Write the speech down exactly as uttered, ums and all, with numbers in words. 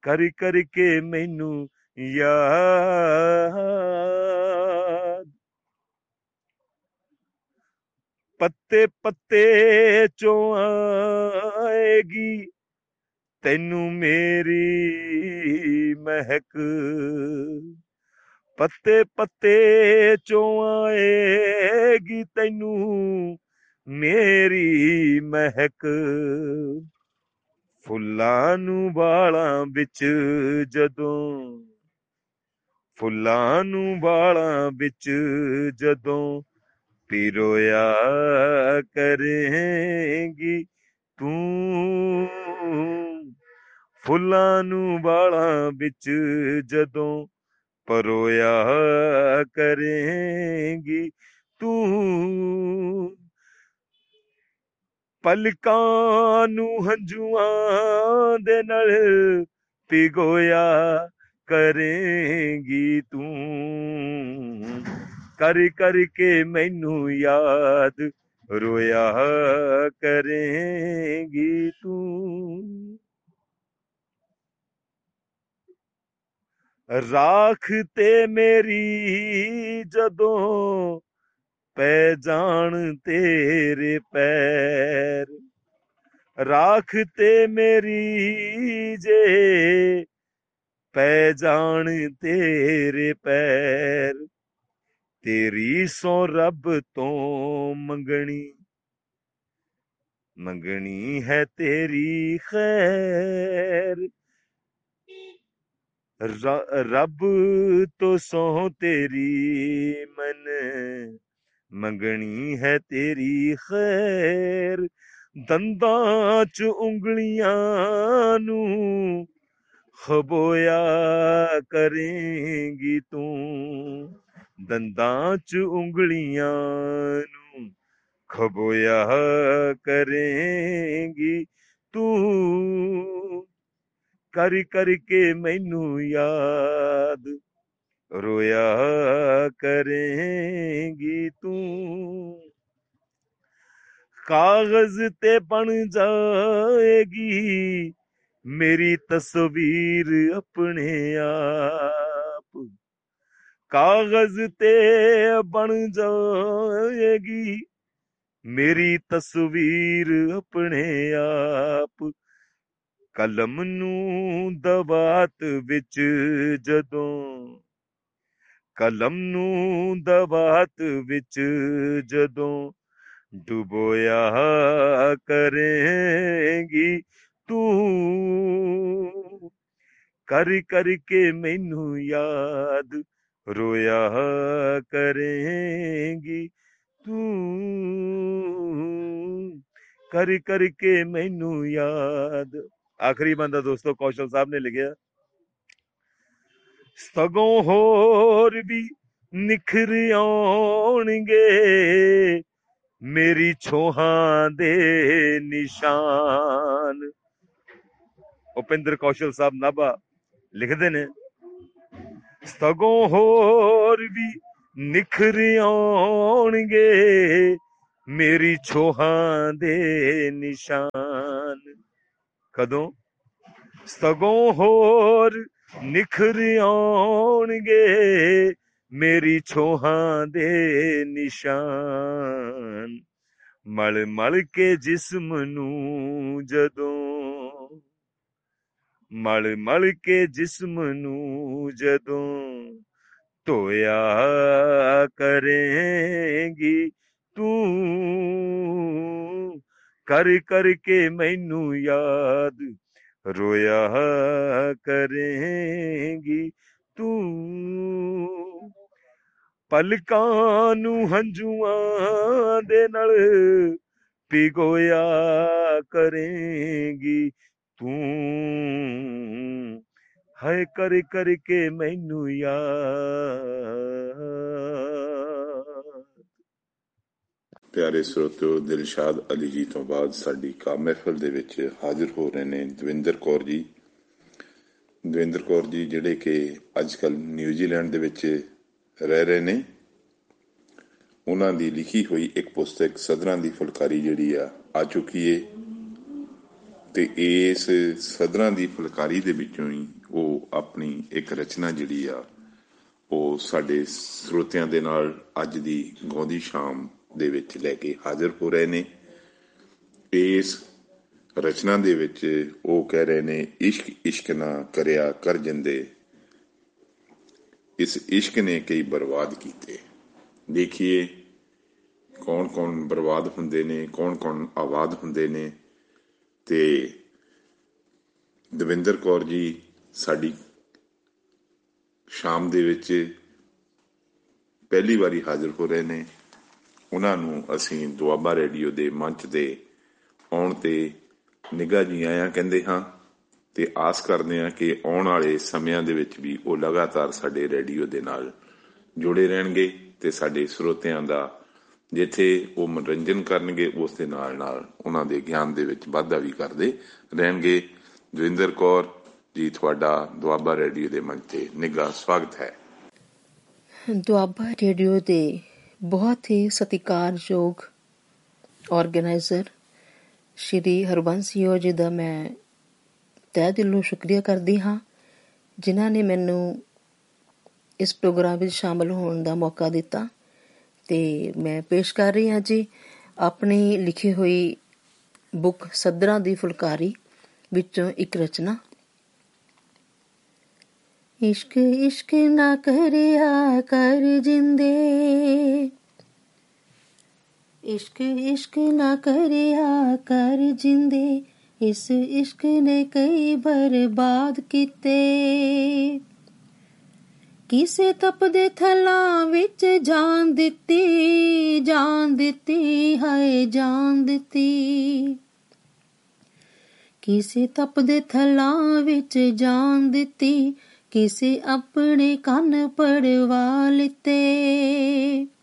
ਕਰ ਕਰਕੇ ਮੈਨੂੰ ਯਾਦ। ਪੱਤੇ ਪੱਤੇ ਚੋਂ ਆਏਗੀ ਤੈਨੂੰ ਮੇਰੀ ਮਹਿਕ, ਪੱਤੇ ਪੱਤੇ ਚੋਂ ਆਏਗੀ ਤੈਨੂੰ ਮੇਰੀ ਮਹਿਕ। ਫੁੱਲਾਂ ਨੂੰ ਵਾਲਾਂ ਵਿੱਚ ਜਦੋਂ, ਫੁੱਲਾਂ ਨੂੰ ਵਾਲਾਂ ਵਿੱਚ ਜਦੋਂ ਪਿਰੋਇਆ ਕਰੇਂਗੀ ਤੂੰ, ਫੁੱਲਾਂ ਨੂੰ ਵਾਲਾਂ ਵਿੱਚ ਜਦੋਂ ਪਰੋਇਆ ਕਰੇਂਗੀ ਤੂੰ। ਪਲਕਾਂ ਨੂੰ ਹੰਝੂਆਂ ਦੇ ਨਾਲ ਭਿਗੋਇਆ ਕਰੇਂਗੀ ਤੂੰ, ਕਰ ਕਰਕੇ ਮੈਨੂੰ ਯਾਦ ਰੋਇਆ ਕਰੇਂਗੀ ਤੂੰ। ਰਾਖ ਤੇ ਮੇਰੀ ਜਦੋਂ ਪੈ ਜਾਣ ਤੇਰੇ ਪੈਰ, ਰਾਖ ਤੇ ਮੇਰੀ ਜੇ ਪੈ ਜਾਣ ਤੇਰੇ ਪੈਰ, ਤੇਰੀ ਸੋ ਰੱਬ ਤੋਂ ਮੰਗਣੀ, ਮੰਗਣੀ ਹੈ ਤੇਰੀ ਖੈਰ। ਰੱਬ ਤੋਂ ਸੋ ਤੇਰੀ ਮਨ ਮੰਗਣੀ ਹੈ ਤੇਰੀ ਖੈਰ। ਦੰਦਾਂ ਚ ਉਂਗਲੀਆਂ ਨੂੰ ਖਬੋਇਆ ਕਰੇਂਗੀ ਤੂੰ, ਦੰਦਾਂ ਚ ਉਂਗਲੀਆਂ ਨੂੰ ਖਬੋਇਆ ਕਰੇਂਗੀ ਤੂੰ। ਕਰ ਕਰਕੇ ਮੈਨੂੰ ਯਾਦ ਰੋਇਆ ਕਰੇਂਗੀ ਤੂੰ। ਕਾਗਜ਼ ਤੇ ਬਣ ਜਾਏਗੀ ਮੇਰੀ ਤਸਵੀਰ ਆਪਣੇ ਆਪ, ਕਾਗਜ਼ ਤੇ ਬਣ ਜਾਏਗੀ ਮੇਰੀ ਤਸਵੀਰ ਆਪਣੇ ਆਪ। ਕਲਮ ਨੂੰ ਦਵਾਤ ਵਿੱਚ ਜਦੋਂ, ਕਲਮ ਨੂੰ ਦਵਾਤ ਵਿੱਚ ਜਦੋਂ ਡੁਬੋਇਆ ਕਰੇਂਗੀ ਤੂੰ, ਕਰ ਕਰਕੇ ਮੈਨੂੰ ਯਾਦ ਰੋਇਆ ਕਰੇਂਗੀ ਤੂੰ, ਕਰ ਕਰਕੇ ਮੈਨੂੰ ਯਾਦ। ਆਖਰੀ ਬੰਦਾ ਦੋਸਤੋ ਕੌਸ਼ਲ ਸਾਹਿਬ ਨੇ ਲਿਖਿਆ, ਸਗੋਂ ਹੋਰ ਵੀ ਨਿਖਰ ਆਉਣਗੇ ਮੇਰੀ ਛੋਹਾਂ ਦੇ ਨਿਸ਼ਾਨ। ਉਪਿੰਦਰ ਕੌਸ਼ਲ ਸਾਹਿਬ ਨਾਭਾ ਲਿਖਦੇ ਨੇ, ਸਗੋਂ ਹੋਰ ਵੀ ਨਿਖਰ ਆਉਣਗੇ ਮੇਰੀ ਛੋਹਾਂ ਦੇ ਨਿਸ਼ਾਨ। ਕਦੋਂ? ਸਗੋਂ ਹੋਰ ਨਿਖਰ ਆਉਣਗੇ ਮੇਰੀ ਛੋਹਾਂ ਦੇ ਨਿਸ਼ਾਨ। ਮਲ ਮਲ ਕੇ ਜਿਸਮ ਨੂੰ ਜਦੋਂ, ਮਲ ਮਲ ਕੇ ਜਿਸਮ ਨੂੰ ਜਦੋਂ ਧੋਇਆ ਕਰੇਂਗੀ ਤੂੰ, ਕਰ ਕਰਕੇ ਮੈਨੂੰ ਯਾਦ ਰੋਇਆ ਕਰੇਂਗੀ ਤੂੰ। ਪਲਕਾਂ ਨੂੰ ਹੰਝੂਆਂ ਦੇ ਨਾਲ ਭਿਗੋਇਆ ਕਰੇਂਗੀ ਤੂੰ, ਹਾਏ ਕਰ ਕਰਕੇ ਮੈਨੂੰ ਯਾਦ। ਪਿਆਰੇ ਸਰੋਤਿਓ, ਦਿਲਸ਼ਾਦ ਅਲੀ ਜੀ ਤੋਂ ਬਾਅਦ ਸਾਡੀ ਕਾ ਮਹਿਫਲ ਦੇ ਵਿੱਚ ਹਾਜ਼ਰ ਹੋ ਰਹੇ ਨੇ ਦਵਿੰਦਰ ਕੌਰ ਜੀ। ਦਵਿੰਦਰ ਕੌਰ ਜੀ ਜਿਹੜੇ ਕਿ ਅੱਜ ਕੱਲ੍ਹ ਨਿਊਜ਼ੀਲੈਂਡ ਦੇ ਵਿੱਚ ਰਹਿ ਰਹੇ ਨੇ, ਉਹਨਾਂ ਦੀ ਲਿਖੀ ਹੋਈ ਇੱਕ ਪੁਸਤਕ ਸਦਰਾਂ ਦੀ ਫੁਲਕਾਰੀ ਜਿਹੜੀ ਆ ਆ ਚੁੱਕੀ ਏ, ਤੇ ਇਸ ਸਦਰਾਂ ਦੀ ਫੁਲਕਾਰੀ ਦੇ ਵਿੱਚੋਂ ਹੀ ਉਹ ਆਪਣੀ ਇੱਕ ਰਚਨਾ ਜਿਹੜੀ ਆ ਉਹ ਸਾਡੇ ਸਰੋਤਿਆਂ ਦੇ ਨਾਲ ਅੱਜ ਦੀ ਗਾਉਂਦੀ ਸ਼ਾਮ ਦੇ ਵਿੱਚ ਲੈ ਕੇ ਹਾਜ਼ਰ ਹੋ ਰਹੇ ਨੇ। ਇਸ ਰਚਨਾ ਦੇ ਵਿੱਚ ਉਹ ਕਹਿ ਰਹੇ ਨੇ, ਇਸ਼ਕ ਇਸ਼ਕ ਨਾ ਕਰਿਆ ਕਰ ਜਿੰਦੇ, ਇਸ ਇਸ਼ਕ ਨੇ ਕਈ ਬਰਬਾਦ ਕੀਤੇ। ਦੇਖੀਏ ਕੌਣ ਕੌਣ ਬਰਬਾਦ ਹੁੰਦੇ ਨੇ, ਕੌਣ ਕੌਣ ਆਬਾਦ ਹੁੰਦੇ ਨੇ। ਤੇ ਦਵਿੰਦਰ ਕੌਰ ਜੀ ਸਾਡੀ ਸ਼ਾਮ ਦੇ ਵਿੱਚ ਪਹਿਲੀ ਵਾਰੀ ਹਾਜ਼ਰ ਹੋ ਰਹੇ ਨੇ। ਉਹਨਾਂ ਨੂੰ ਅਸੀਂ ਦੁਆਬਾ ਰੇਡੀਓ ਦੇ ਮੰਚ ਦੇ ਆਉਣ ਤੇ ਨਿੱਘਾ ਜੀ ਆਇਆਂ ਕਹਿੰਦੇ ਹਾਂ ਤੇ ਆਸ ਕਰਦੇ ਹਾਂ ਕਿ ਆਉਣ ਵਾਲੇ ਸਮਿਆਂ ਦੇ ਵਿੱਚ ਵੀ ਉਹ ਲਗਾਤਾਰ ਸਾਡੇ ਰੇਡੀਓ ਦੇ ਨਾਲ ਜੁੜੇ ਰਹਿਣਗੇ ਤੇ ਸਾਡੇ ਸਰੋਤਿਆਂ ਦਾ ਜਿੱਥੇ ਉਹ ਮਨੋਰੰਜਨ ਕਰਨਗੇ ਉਸ ਦੇ ਨਾਲ ਨਾਲ ਉਹਨਾਂ ਦੇ ਗਿਆਨ ਦੇ ਵਿੱਚ ਵਾਧਾ ਵੀ ਕਰਦੇ ਰਹਿਣਗੇ। ਦਵਿੰਦਰ ਕੌਰ ਜੀ, ਤੁਹਾਡਾ ਦੁਆਬਾ ਰੇਡੀਓ ਦੇ ਮੰਚ ਤੇ ਨਿੱਘਾ ਸਵਾਗਤ ਹੈ। ਦੁਆਬਾ ਰੇਡੀਓ ਦੇ ਬਹੁਤ ਹੀ ਸਤਿਕਾਰਯੋਗ ਆਰਗੇਨਾਈਜ਼ਰ ਸ਼੍ਰੀ ਹਰਬੰਸ ਜੀ ਦਾ ਮੈਂ ਤਹਿ ਦਿਲੋਂ ਸ਼ੁਕਰੀਆ ਕਰਦੀ ਹਾਂ, ਜਿਨ੍ਹਾਂ ਨੇ ਮੈਨੂੰ ਇਸ ਪ੍ਰੋਗਰਾਮ ਵਿੱਚ ਸ਼ਾਮਲ ਹੋਣ ਦਾ ਮੌਕਾ ਦਿੱਤਾ। ਤੇ ਮੈਂ ਪੇਸ਼ ਕਰ ਰਹੀ ਹਾਂ ਜੀ ਆਪਣੀ ਲਿਖੀ ਹੋਈ ਬੁੱਕ ਸਦਰਾਂ ਦੀ ਫੁਲਕਾਰੀ ਵਿੱਚੋਂ ਇੱਕ ਰਚਨਾ। ਇਸ਼ਕ ਇਸ਼ਕ ਨਾ ਕਰਿਆ ਕਰ ਜਿੰਦੇ, ਇਸ਼ਕ ਇਸ਼ਕ ਨਾ ਕਰਿਆ ਕਰ ਜਿੰਦੇ, ਇਸ ਇਸ਼ਕ ਨੇ ਕਈ ਬਰਬਾਦ ਕੀਤੇ। ਕਿਸੇ ਤਪਦੇ ਥਲਾਂ ਵਿੱਚ ਜਾਨ ਦਿੱਤੀ, ਜਾਨ ਦਿੱਤੀ ਹਾਏ ਜਾਨ ਦਿੱਤੀ। ਕਿਸੇ ਤਪਦੇ ਥਲਾਂ ਵਿੱਚ ਜਾਨ ਦਿੱਤੀ, ਕਿਸੇ ਆਪਣੇ ਕੰਨ ਪੜਵਾ ਲਿੱਤੇ।